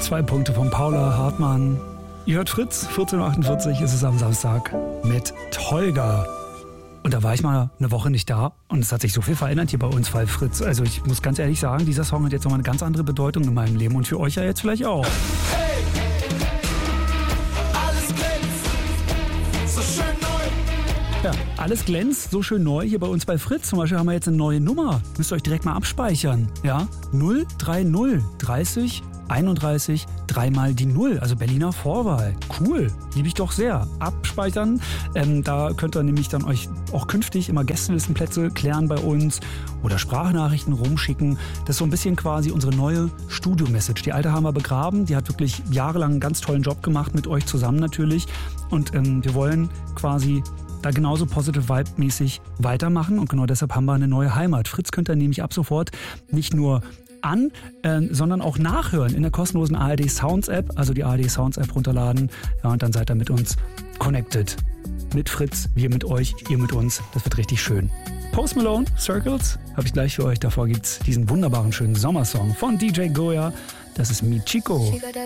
2 Punkte von Paula Hartmann. Ihr hört Fritz, 14.48 Uhr ist es am Samstag mit Tolga. Und da war ich mal eine Woche nicht da und es hat sich so viel verändert hier bei uns, weil Fritz, also ich muss ganz ehrlich sagen, dieser Song hat jetzt nochmal eine ganz andere Bedeutung in meinem Leben und für euch ja jetzt vielleicht auch. Hey, alles glänzt, so schön neu. Ja, alles glänzt, so schön neu hier bei uns bei Fritz. Zum Beispiel haben wir jetzt eine neue Nummer. Müsst ihr euch direkt mal abspeichern. Ja, 030 30 31 3 die 0, also Berliner Vorwahl. Cool, liebe ich doch sehr. Abspeichern, da könnt ihr nämlich dann euch auch künftig immer Gästelistenplätze klären bei uns oder Sprachnachrichten rumschicken. Das ist so ein bisschen quasi unsere neue Studio-Message. Die alte haben wir begraben, die hat wirklich jahrelang einen ganz tollen Job gemacht, mit euch zusammen natürlich. Und wir wollen quasi da genauso Positive Vibe-mäßig weitermachen und genau deshalb haben wir eine neue Heimat. Fritz könnt ihr nämlich ab sofort nicht nur sondern auch nachhören in der kostenlosen ARD Sounds App, also die ARD Sounds App runterladen. Ja, und dann seid ihr mit uns connected. Mit Fritz, wir mit euch, ihr mit uns. Das wird richtig schön. Post Malone, Circles, habe ich gleich für euch. Davor gibt's diesen wunderbaren schönen Sommersong von DJ Goya. Das ist Mi Chico.